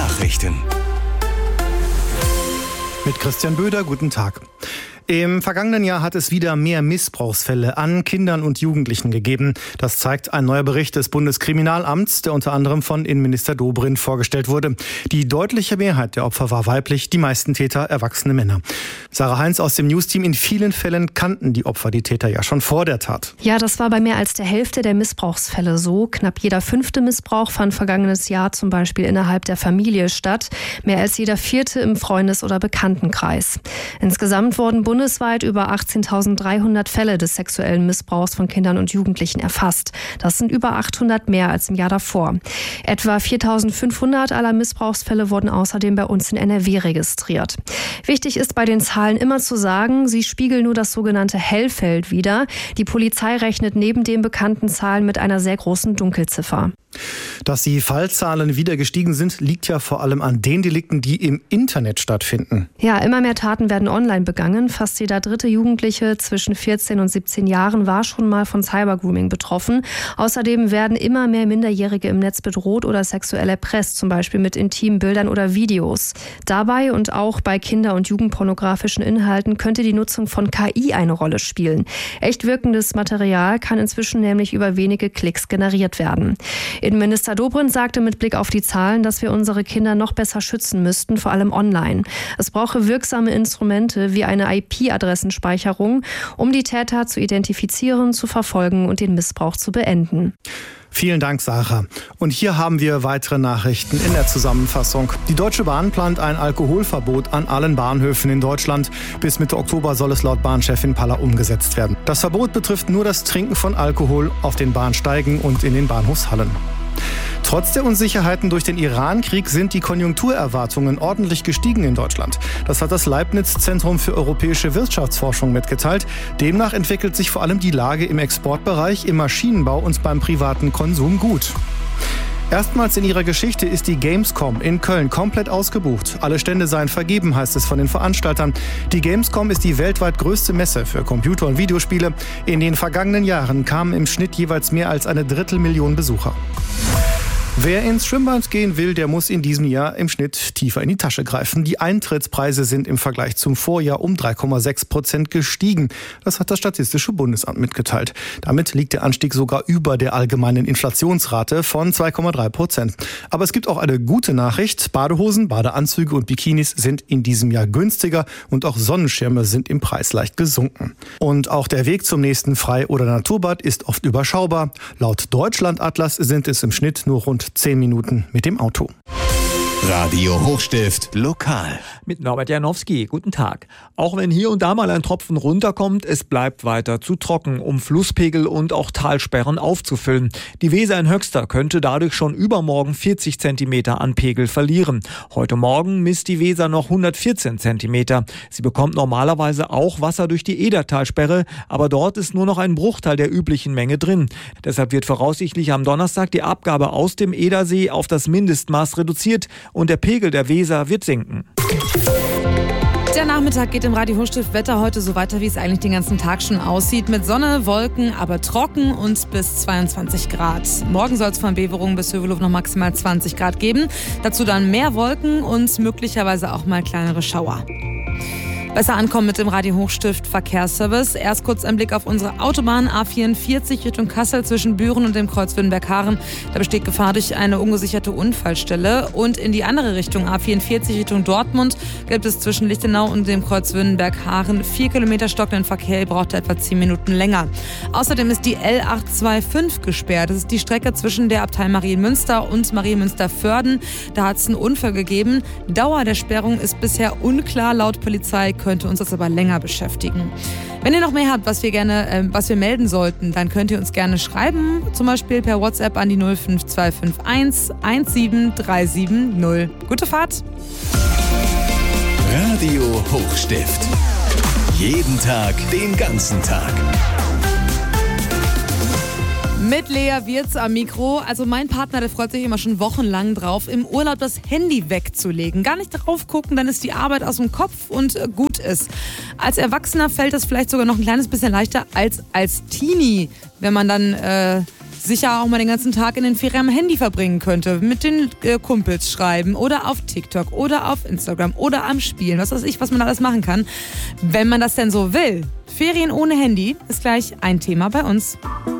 Nachrichten. Mit Christian Böder, guten Tag. Im vergangenen Jahr hat es wieder mehr Missbrauchsfälle an Kindern und Jugendlichen gegeben. Das zeigt ein neuer Bericht des Bundeskriminalamts, der unter anderem von Innenminister Dobrindt vorgestellt wurde. Die deutliche Mehrheit der Opfer war weiblich, die meisten Täter erwachsene Männer. Sarah Heinz aus dem News-Team: In vielen Fällen kannten die Opfer die Täter ja schon vor der Tat. Ja, das war bei mehr als der Hälfte der Missbrauchsfälle so. Knapp jeder 5. Missbrauch fand vergangenes Jahr zum Beispiel innerhalb der Familie statt. Mehr als jeder 4. im Freundes- oder Bekanntenkreis. Insgesamt wurden bundesweit über 18.300 Fälle des sexuellen Missbrauchs von Kindern und Jugendlichen erfasst. Das sind über 800 mehr als im Jahr davor. Etwa 4.500 aller Missbrauchsfälle wurden außerdem bei uns in NRW registriert. Wichtig ist bei den Zahlen immer zu sagen, sie spiegeln nur das sogenannte Hellfeld wider. Die Polizei rechnet neben den bekannten Zahlen mit einer sehr großen Dunkelziffer. Dass die Fallzahlen wieder gestiegen sind, liegt ja vor allem an den Delikten, die im Internet stattfinden. Ja, immer mehr Taten werden online begangen. Fast jeder 3. Jugendliche zwischen 14 und 17 Jahren war schon mal von Cybergrooming betroffen. Außerdem werden immer mehr Minderjährige im Netz bedroht oder sexuell erpresst, zum Beispiel mit intimen Bildern oder Videos. Dabei und auch bei Kinder- und jugendpornografischen Inhalten könnte die Nutzung von KI eine Rolle spielen. Echt wirkendes Material kann inzwischen nämlich über wenige Klicks generiert werden. Innenminister Dobrindt sagte mit Blick auf die Zahlen, dass wir unsere Kinder noch besser schützen müssten, vor allem online. Es brauche wirksame Instrumente wie eine IP-Adressenspeicherung, um die Täter zu identifizieren, zu verfolgen und den Missbrauch zu beenden. Vielen Dank, Sarah. Und hier haben wir weitere Nachrichten in der Zusammenfassung. Die Deutsche Bahn plant ein Alkoholverbot an allen Bahnhöfen in Deutschland. Bis Mitte Oktober soll es laut Bahnchefin Paller umgesetzt werden. Das Verbot betrifft nur das Trinken von Alkohol auf den Bahnsteigen und in den Bahnhofshallen. Trotz der Unsicherheiten durch den Iran-Krieg sind die Konjunkturerwartungen ordentlich gestiegen in Deutschland. Das hat das Leibniz-Zentrum für europäische Wirtschaftsforschung mitgeteilt. Demnach entwickelt sich vor allem die Lage im Exportbereich, im Maschinenbau und beim privaten Konsum gut. Erstmals in ihrer Geschichte ist die Gamescom in Köln komplett ausgebucht. Alle Stände seien vergeben, heißt es von den Veranstaltern. Die Gamescom ist die weltweit größte Messe für Computer- und Videospiele. In den vergangenen Jahren kamen im Schnitt jeweils mehr als 1/3 Besucher. Wer ins Schwimmbad gehen will, der muss in diesem Jahr im Schnitt tiefer in die Tasche greifen. Die Eintrittspreise sind im Vergleich zum Vorjahr um 3,6% gestiegen. Das hat das Statistische Bundesamt mitgeteilt. Damit liegt der Anstieg sogar über der allgemeinen Inflationsrate von 2,3%. Aber es gibt auch eine gute Nachricht. Badehosen, Badeanzüge und Bikinis sind in diesem Jahr günstiger und auch Sonnenschirme sind im Preis leicht gesunken. Und auch der Weg zum nächsten Frei- oder Naturbad ist oft überschaubar. Laut Deutschlandatlas sind es im Schnitt nur rund 10 Minuten mit dem Auto. Radio Hochstift lokal. Mit Norbert Janowski, guten Tag. Auch wenn hier und da mal ein Tropfen runterkommt, es bleibt weiter zu trocken, um Flusspegel und auch Talsperren aufzufüllen. Die Weser in Höxter könnte dadurch schon übermorgen 40 Zentimeter an Pegel verlieren. Heute Morgen misst die Weser noch 114 Zentimeter. Sie bekommt normalerweise auch Wasser durch die Edertalsperre, aber dort ist nur noch ein Bruchteil der üblichen Menge drin. Deshalb wird voraussichtlich am Donnerstag die Abgabe aus dem Edersee auf das Mindestmaß reduziert und der Pegel der Weser wird sinken. Der Nachmittag geht im Radio Hochstift Wetter heute so weiter, wie es eigentlich den ganzen Tag schon aussieht. Mit Sonne, Wolken, aber trocken und bis 22 Grad. Morgen soll es von Beverungen bis Hövelhof noch maximal 20 Grad geben. Dazu dann mehr Wolken und möglicherweise auch mal kleinere Schauer. Besser ankommen mit dem Radio Hochstift Verkehrsservice. Erst kurz ein Blick auf unsere Autobahn A44 Richtung Kassel zwischen Büren und dem Kreuz Wittenberg-Haaren. Da besteht Gefahr durch eine ungesicherte Unfallstelle. Und in die andere Richtung, A44 Richtung Dortmund, gibt es zwischen Lichtenau und dem Kreuz Wittenberg-Haaren 4 Kilometer stockenden Verkehr. Ihr braucht etwa 10 Minuten länger. Außerdem ist die L825 gesperrt. Das ist die Strecke zwischen der Abtei Marienmünster und Marienmünster-Förden. Da hat es einen Unfall gegeben. Dauer der Sperrung ist bisher unklar. Laut Polizei könnte uns das aber länger beschäftigen. Wenn ihr noch mehr habt, was wir melden sollten, dann könnt ihr uns gerne schreiben, zum Beispiel per WhatsApp an die 05251 17370. Gute Fahrt! Radio Hochstift. Jeden Tag, den ganzen Tag. Mit Lea Wirz am Mikro. Also mein Partner, der freut sich immer schon wochenlang drauf, im Urlaub das Handy wegzulegen. Gar nicht drauf gucken, dann ist die Arbeit aus dem Kopf und gut ist. Als Erwachsener fällt das vielleicht sogar noch ein kleines bisschen leichter als Teenie, wenn man dann sicher auch mal den ganzen Tag in den Ferien am Handy verbringen könnte, mit den Kumpels schreiben oder auf TikTok oder auf Instagram oder am Spielen, was weiß ich, was man alles machen kann, wenn man das denn so will. Ferien ohne Handy ist gleich ein Thema bei uns.